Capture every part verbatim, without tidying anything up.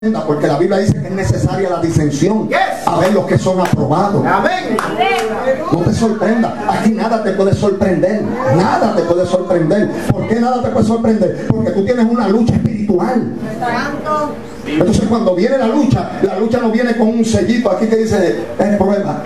Porque la Biblia dice que es necesaria la disensión, yes, a ver los que son aprobados. Amén. No te sorprenda, aquí nada te puede sorprender, nada te puede sorprender. ¿Por qué nada te puede sorprender? Porque tú tienes una lucha espiritual. Entonces cuando viene la lucha, la lucha no viene con un sellito aquí que dice es prueba.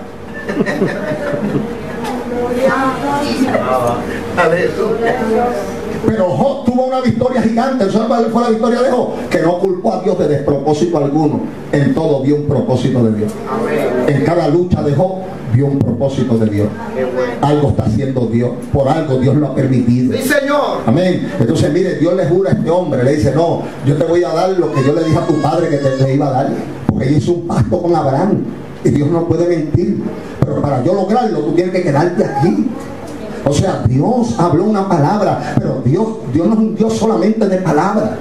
Pero Job tuvo una victoria gigante. ¿Sabes cuál fue la victoria de Job? Que no culpó a Dios de despropósito alguno. En todo vio un propósito de Dios. En cada lucha de Job vio un propósito de Dios. Algo está haciendo Dios. Por algo Dios lo ha permitido. Sí, Señor. Amén. Entonces mire, Dios le jura a este hombre. Le dice, no, yo te voy a dar lo que yo le dije a tu padre que te, te iba a dar. Porque él hizo un pacto con Abraham. Y Dios no puede mentir. Pero para yo lograrlo, tú tienes que quedarte aquí. O sea, Dios habló una palabra, pero Dios, Dios no es un Dios solamente de palabra.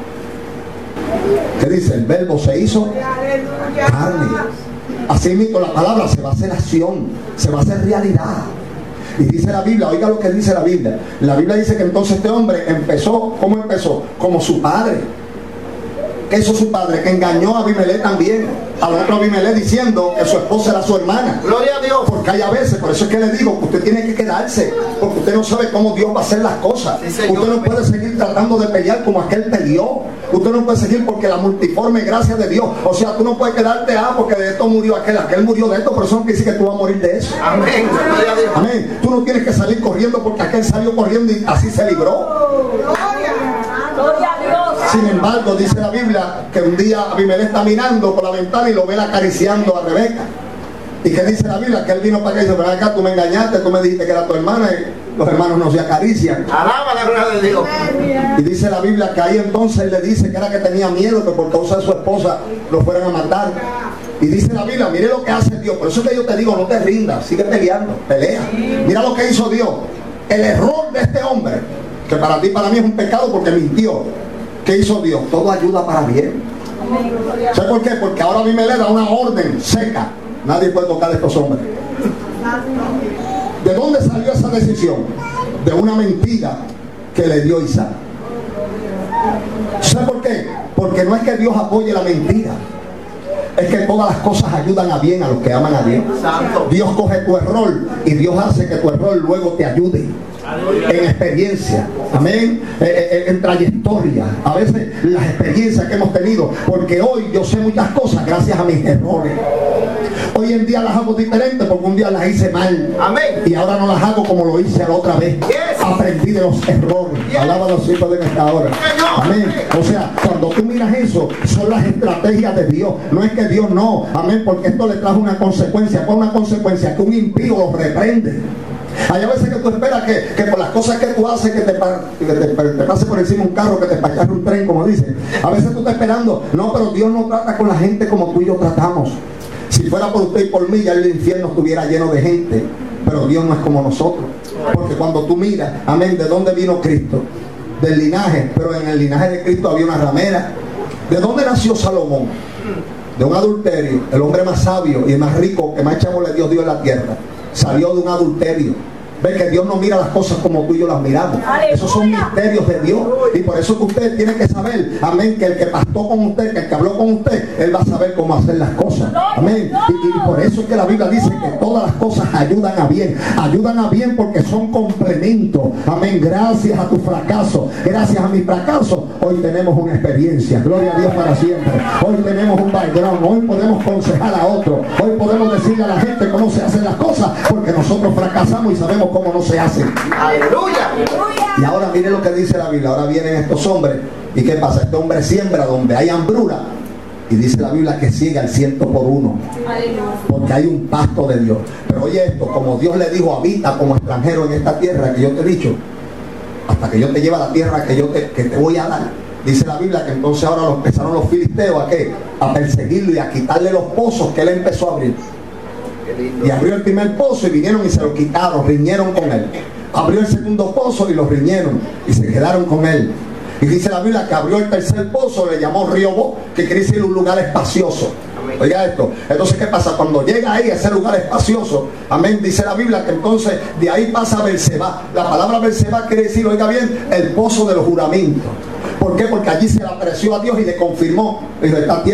¿Qué dice? El verbo se hizo carne. Así mismo la palabra se va a hacer acción, se va a hacer realidad. Y dice la Biblia, oiga lo que dice la Biblia. La Biblia dice que entonces este hombre empezó, ¿cómo empezó? Como su padre. ¿Qué hizo su padre? Que engañó a Abimelech también, al otro Abimelech, diciendo que su esposa era su hermana. Gloria a Dios. Porque hay a veces, por eso es que le digo que usted tiene que quedarse, porque usted no sabe cómo Dios va a hacer las cosas. Sí, señor. Usted no puede seguir tratando de pelear como aquel peleó. Usted no puede seguir porque la multiforme gracia de Dios. O sea, tú no puedes quedarte, ah, porque de esto murió aquel, aquel murió de esto, pero eso no quiere decir que tú vas a morir de eso. Amén. Gloria a Dios. Amén. Tú no tienes que salir corriendo porque aquel salió corriendo y así se libró. Gloria a Dios. Sin embargo, dice la Biblia que un día Abimelech está mirando por la ventana y lo ve acariciando a Rebeca. ¿Y qué dice la Biblia? Que él vino para acá y dice, pero acá tú me engañaste, tú me dijiste que era tu hermana y los hermanos no se acarician. Alaba la gloria de Dios. Y dice la Biblia que ahí entonces él le dice que era que tenía miedo que por causa de su esposa lo fueran a matar. Y dice la Biblia, mire lo que hace Dios. Por eso es que yo te digo, no te rindas, sigue peleando, pelea. Mira lo que hizo Dios. El error de este hombre, que para ti, para mí es un pecado porque mintió. ¿Qué hizo Dios? Todo ayuda para bien. ¿Sabes por qué? Porque ahora a mí me le da una orden seca. Nadie puede tocar a estos hombres. ¿De dónde salió esa decisión? De una mentira que le dio Isaac. ¿Sabes por qué? Porque no es que Dios apoye la mentira. Es que todas las cosas ayudan a bien a los que aman a Dios. Dios coge tu error y Dios hace que tu error luego te ayude. En experiencia, amén, en, en trayectoria, a veces las experiencias que hemos tenido, porque hoy yo sé muchas cosas gracias a mis errores. Hoy en día las hago diferentes porque un día las hice mal, amén, y ahora no las hago como lo hice la otra vez. Yes. Aprendí de los errores. Yes. Alaba a los hijos de esta hora, amén. O sea, cuando tú miras eso, son las estrategias de Dios. No es que Dios no, amén, porque esto le trajo una consecuencia. ¿Cuál una consecuencia? Que un impío lo reprende. Hay a veces que tú esperas que, que por las cosas que tú haces, que te, que te, te pase por encima un carro, que te pachas un tren, como dicen. A veces tú estás esperando, no, pero Dios no trata con la gente como tú y yo tratamos. Si fuera por usted y por mí, ya el infierno estuviera lleno de gente. Pero Dios no es como nosotros. Porque cuando tú miras, amén, ¿de dónde vino Cristo? Del linaje, pero en el linaje de Cristo había una ramera. ¿De dónde nació Salomón? De un adulterio. El hombre más sabio y el más rico que más chavo le dio Dios en la tierra salió de un adulterio. Ve que Dios no mira las cosas como tú y yo las miramos. ¡Aleluya! Esos son misterios de Dios. Y por eso que usted tiene que saber, amén, que el que pastó con usted, que el que habló con usted, él va a saber cómo hacer las cosas. Amén. Y, y por eso es que la Biblia dice que todas las cosas ayudan a bien. Ayudan a bien porque son complementos. Amén. Gracias a tu fracaso, gracias a mi fracaso, hoy tenemos una experiencia. Gloria a Dios para siempre. Hoy tenemos un background. Hoy podemos aconsejar a otro. Hoy podemos decirle a la gente cómo se hacen las cosas porque nosotros fracasamos y sabemos cómo no se hace. Aleluya. Y ahora mire lo que dice la Biblia. Ahora vienen estos hombres. ¿Y qué pasa? Este hombre siembra donde hay hambruna. Y dice la Biblia que sigue al ciento por uno. Porque hay un pacto de Dios. Pero oye esto, como Dios le dijo, habita como extranjero en esta tierra que yo te he dicho, hasta que yo te lleve a la tierra que yo te, que te voy a dar. Dice la Biblia que entonces ahora los, empezaron los filisteos a qué? A perseguirlo y a quitarle los pozos que él empezó a abrir. Y abrió el primer pozo y vinieron y se lo quitaron, riñeron con él. Abrió el segundo pozo y lo riñeron y se quedaron con él. Y dice la Biblia que abrió el tercer pozo, le llamó Rehoboth, que quiere decir un lugar espacioso. Oiga esto, entonces ¿qué pasa? Cuando llega ahí a ese lugar espacioso, amén, dice la Biblia que entonces de ahí pasa Berseba. La palabra Berseba quiere decir, oiga bien, el pozo de los juramentos. ¿Por qué? Porque allí se le apareció a Dios y le confirmó. Dijo, esta tierra